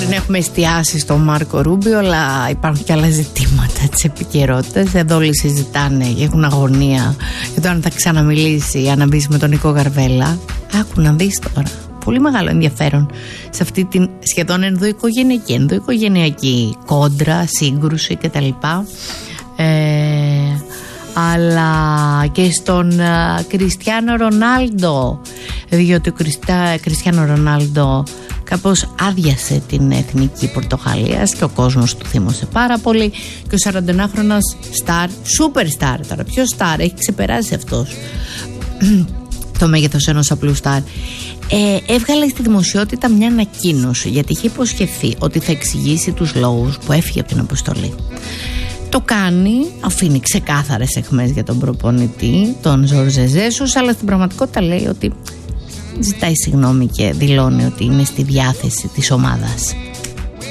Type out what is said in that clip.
Τον έχουμε εστιάσει στον Μάρκο Ρούμπιο, αλλά υπάρχουν και άλλα ζητήματα της επικαιρότητας. Εδώ όλοι συζητάνε, έχουν αγωνία για το αν θα ξαναμιλήσει, αν να μπει με τον Νίκο Γαρβέλα. Άκου να δεις τώρα. Πολύ μεγάλο ενδιαφέρον σε αυτή την σχεδόν ενδοοικογενειακή κόντρα, σύγκρουση κτλ. Αλλά και στον Κριστιάνο Ρονάλντο, διότι ο Κριστιάνο Ρονάλντο κάπως άδειασε την εθνική Πορτογαλίας και ο κόσμος του θύμωσε πάρα πολύ, και ο 41χρονος στάρ, σούπερ στάρ τώρα, ποιο στάρ, έχει ξεπεράσει αυτός το μέγεθος ενός απλού στάρ, έβγαλε στη δημοσιότητα μια ανακοίνωση, γιατί είχε υποσχεθεί ότι θα εξηγήσει τους λόγους που έφυγε από την αποστολή. Το κάνει, αφήνει ξεκάθαρες αιχμές για τον προπονητή, τον Ζόρζε Ζέσους, αλλά στην πραγματικότητα λέει ότι ζητάει συγγνώμη και δηλώνει ότι είναι στη διάθεση της ομάδας.